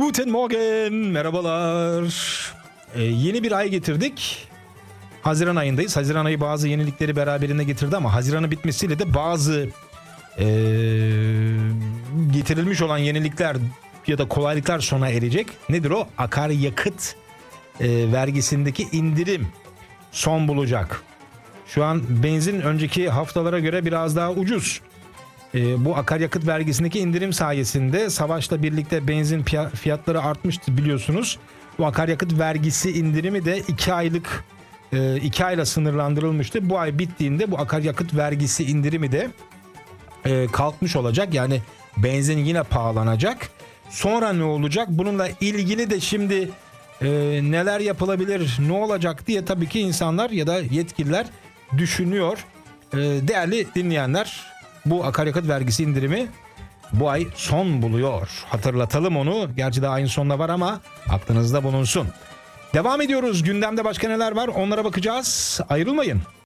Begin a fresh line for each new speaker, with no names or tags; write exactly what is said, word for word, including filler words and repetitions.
Guten Morgen, merhabalar. Ee, yeni bir ay getirdik. Haziran ayındayız. Haziran ayı bazı yenilikleri beraberinde getirdi ama Haziran'ın bitmesiyle de bazı ee, getirilmiş olan yenilikler ya da kolaylıklar sona erecek. Nedir o? Akaryakıt e, vergisindeki indirim son bulacak. Şu an benzin önceki haftalara göre biraz daha ucuz. E, bu akaryakıt vergisindeki indirim sayesinde savaşla birlikte benzin fiyatları artmıştı biliyorsunuz. Bu akaryakıt vergisi indirimi de iki aylık e, iki ayla sınırlandırılmıştı. Bu ay bittiğinde bu akaryakıt vergisi indirimi de e, kalkmış olacak. Yani benzin yine pahalanacak. Sonra ne olacak? Bununla ilgili de şimdi e, neler yapılabilir, ne olacak diye tabii ki insanlar ya da yetkililer düşünüyor. E, değerli dinleyenler, bu akaryakıt vergisi indirimi bu ay son buluyor. Hatırlatalım onu. Gerçi daha ayın sonunda var ama aklınızda bulunsun. Devam ediyoruz. Gündemde başka neler var? Onlara bakacağız. Ayrılmayın.